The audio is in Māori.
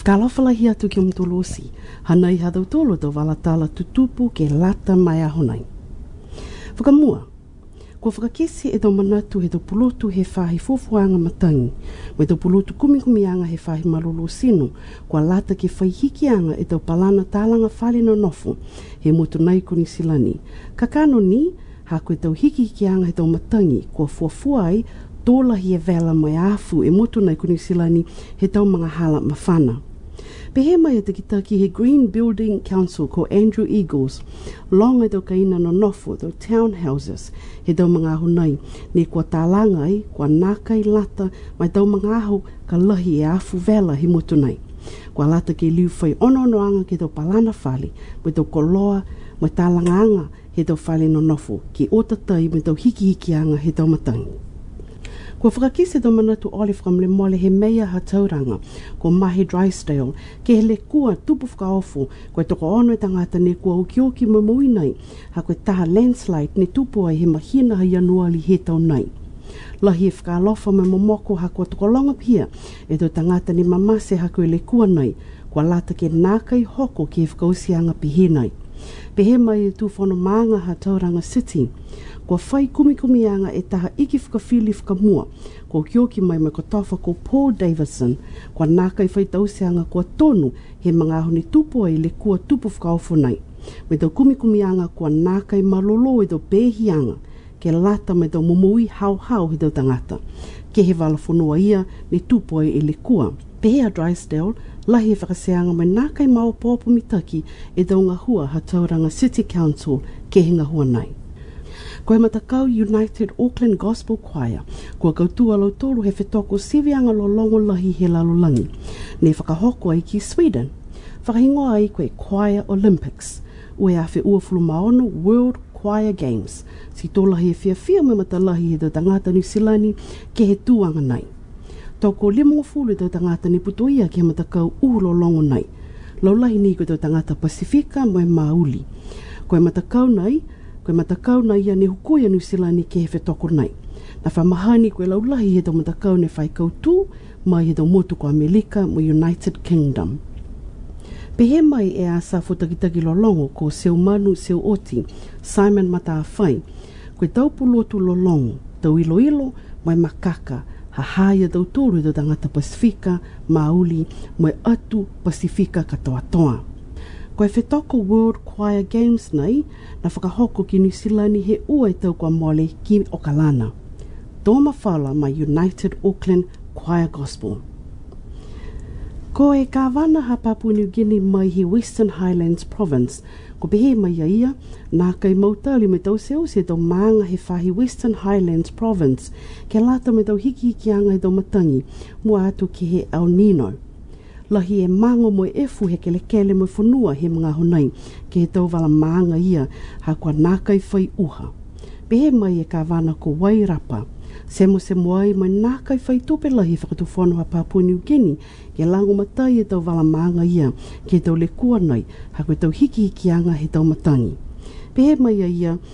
Kalawhalahi atu ki Mtulusi, hanai hadau tolo tau walatala tutupu ke lata mai ahonai. Whakamua, kua whakakesi e tau manatu he tau pulutu he whahi fufuanga matangi, me tau pulutu kumikumianga he whahi malulu sino, kua lata ke whaihikianga e tau palana tālanga whale no nofu, he mutu nai kuni silani. Kakano ni, ha koe tau hikihikianga he tau matangi, kua fuafua ai, tōlahi e vela mai afu e mutu nai kuni silani he tau mga hala mawhana. Pehe mai e te kitaki he Green Building Council ko Andrew Eagles, longa tau kaina no nofu, tau townhouses, he tau mga ahu nei, ne kua tālanga ai, kua nākai lata, mai tau mga ahu ka lahi e afu vela he mutu nei. Kua lata ke liu whai ono ke tau palana whale, me tau koloa, mai tālanga anga he tau whale no nofu, ki otatai me tau hiki anga he tau matangi. Kua whakakise tau manatu Olive Ramle mole he meia ha tauranga, ko Mahi Drysdale, ke he le kua tupu whakaofu, koe toko ono e tangata ne kua ukioki mamui nei, ha koe taha landslide ne tupu ai he mahina ha ianuali he tau nei. Lahi e whakalofa me momoko ha kua toko longa pia, e tau tangata ne mamase ha koe le kua nei, kua lata ke nākai hoko ke whakausianga pihe nei. Pehe mai e tūwhono maanga ha tauranga city, kua whai kumikumianga e taha iki whakawhili whakamua, kua kioki mai me kotofa ko Paul Davison, kua nākai whai tausianga kua tonu he mga ahu ni tupu ai le kua tupu whakaofu nei. Me tau kumikumianga kua nākai malolo e tau pēhianga, ke lata me tau mumui hau he tau tangata, ke he walafonua ia ni tupu ai e le kua. Pehe a Drysdale, lahi e whakaseanga mai nākai mao pōpu mitaki e tau ngahua ha tauranga City Council ke he ngahua nei. Koe matakau United Auckland Gospel Choir, kua kautua lau tolu he whetoko sivianga lo longo lahi he lalulangi, ne whakahoko ai ki Sweden. Whakahingoa ai koe Choir Olympics, ue a whi uafulu maono World Choir Games, si tōlahi e whiawhia me matalahi he tau tangata New Zealand ke he tūanga nei. Toko limo fulu e tau tangata ni putoia ke matakau ulo longo nei. Laulahi ni koe tau tangata Pasifika mo e Mauli. Koe matakau nei ia ne hukuia New Zealand ke he whetoko nei. Na whamahani koe laulahi he tau matakau ne whai kautū mai he tau motu ko Amerika mo United Kingdom. Pehe mai e a sa futakitaki lo longo ko Seu Manu Seu Oti, Simon Matawhai. Koe tau pulotu lo longo, tau ilo mai makaka, hahaia tau tōru tau tangata Pasifika, Mauli, mo atu Pasifika katoa. Koe whetoko World Choir Games nei, na whakahoko ki New Zealand he ua i tau kua mole ki Okalana. Tō mawhala mai United Auckland Choir Gospel. Ko e kāwana ha Papua New Guinea mai he Western Highlands Province, ko pehe mai ia, nā kai mautali me tau seo se tau maanga he whahi Western Highlands Province, ke lata me tau hikihikianga he tau matangi, mua atu ki he El Nino. Lahi e mango mo efu he kelekele mo whanua he mga honai, ke he tau wala maanga ia, ha kua nā kai whai uha. Pehe mai e kāwana ko Wairapa, semo ai mai nā kai whai tupe lahi whakatuwhono ha Papua New Guinea, ke lango matai e tau wala maanga ia, ke tau le kua nei, ha koe tau hikihikianga he tau matangi. Pehe mai ia,